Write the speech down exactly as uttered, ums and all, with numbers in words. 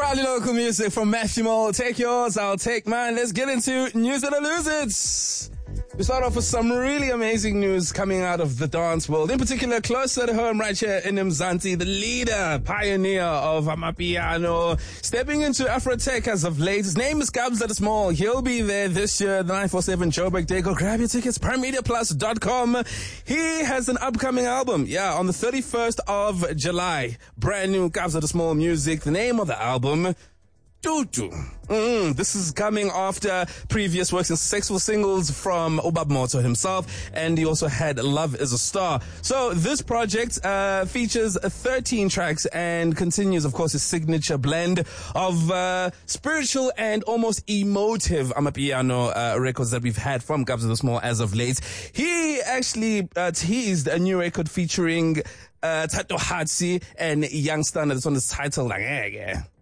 Proudly local music from Matthew Mole. Take yours, I'll take mine. Let's get into News That Lose It. We start off with some really amazing news coming out of the dance world. In particular, closer to home right here in Mzansi, the leader, pioneer of Amapiano, stepping into Afrotech as of late. His name is Kabza De Small. He'll be there this year, the nine four seven Joburg Day. Go grab your tickets, prime media plus dot com. He has an upcoming album, yeah, on the thirty-first of July. Brand new Kabza De Small music. The name of the album, Tutu. Mm, this is coming after previous works and successful singles from Ubab Moto himself, and he also had Love Is a Star. So this project uh, features thirteen tracks and continues, of course, his signature blend of uh, spiritual and almost emotive Amapiano uh, records that we've had from Kabza De Small as of late. He actually uh, teased a new record featuring uh, Tato Hatsi and Young Stunner. This one is titled like, yeah, yeah.